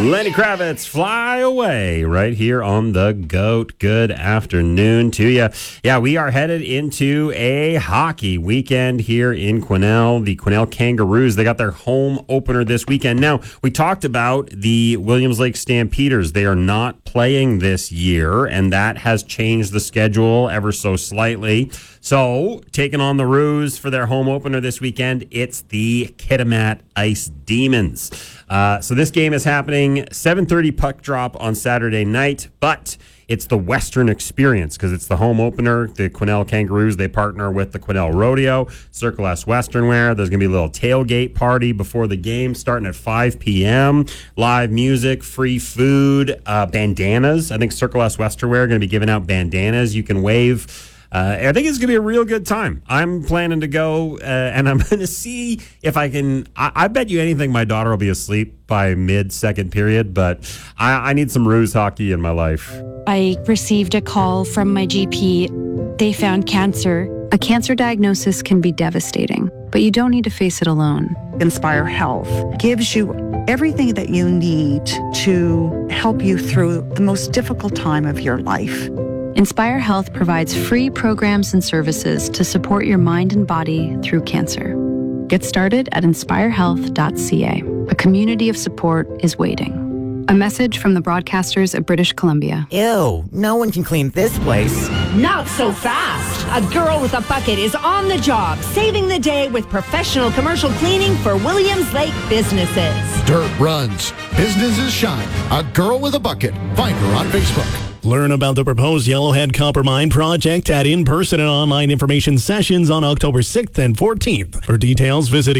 Lenny Kravitz, Fly Away, right here on The GOAT. Good afternoon to you. Yeah, we are headed into a hockey weekend here in Quesnel. The Quesnel Kangaroos, they got their home opener this weekend. Now, we talked about the Williams Lake Stampeders. They are not playing this year, and that has changed the schedule ever so slightly. So, taking on the Roos for their home opener this weekend, it's the Kitimat Ice Demons. So this game is happening 7:30 puck drop on Saturday night, but it's the Western experience because it's the home opener. The Quesnel Kangaroos, they partner with the Quesnel Rodeo, Circle S Western Wear. There's going to be a little tailgate party before the game starting at 5 p.m. Live music, free food, bandanas. I think Circle S Western Wear are going to be giving out bandanas. You can wave. I think it's going to be a real good time. I'm planning to go, and I'm going to see if I can. I bet you anything my daughter will be asleep by mid-second period, but I need some Roos hockey in my life. I received a call from my GP. They found cancer. A cancer diagnosis can be devastating, but you don't need to face it alone. Inspire Health gives you everything that you need to help you through the most difficult time of your life. Inspire Health provides free programs and services to support your mind and body through cancer. Get started at inspirehealth.ca. A community of support is waiting. A message from the broadcasters of British Columbia. Ew, no one can clean this place. Not so fast. A girl with a bucket is on the job, saving the day with professional commercial cleaning for Williams Lake businesses. Dirt runs. Businesses shine. A girl with a bucket. Find her on Facebook. Learn about the proposed Yellowhead Copper Mine project at in-person and online information sessions on October 6th and 14th. For details, visit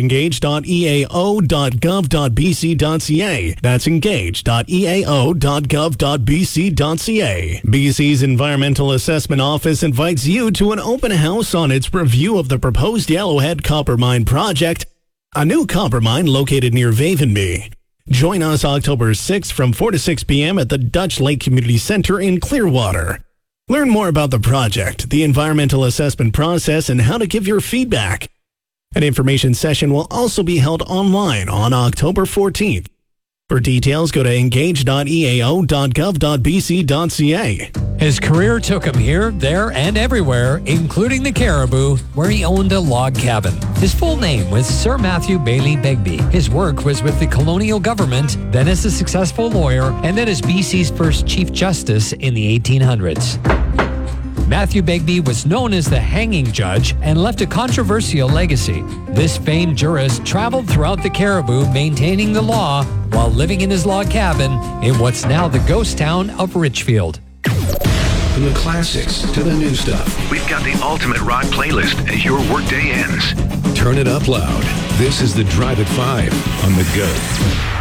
engage.eao.gov.bc.ca. That's engage.eao.gov.bc.ca. BC's Environmental Assessment Office invites you to an open house on its review of the proposed Yellowhead Copper Mine project, a new copper mine located near Vavenby. Join us October 6th from 4 to 6 p.m. at the Dutch Lake Community Center in Clearwater. Learn more about the project, the environmental assessment process, and how to give your feedback. An information session will also be held online on October 14th. For details, go to engage.eao.gov.bc.ca. His career took him here, there, and everywhere, including the Caribou, where he owned a log cabin. His full name was Sir Matthew Bailey Begbie. His work was with the colonial government, then as a successful lawyer, and then as BC's first Chief Justice in the 1800s. Matthew Begbie was known as the hanging judge and left a controversial legacy. This famed jurist traveled throughout the Caribou maintaining the law while living in his log cabin in what's now the ghost town of Richfield. From the classics to the new stuff, we've got the ultimate rock playlist as your workday ends. Turn it up loud. This is the Drive at 5 on The GOAT.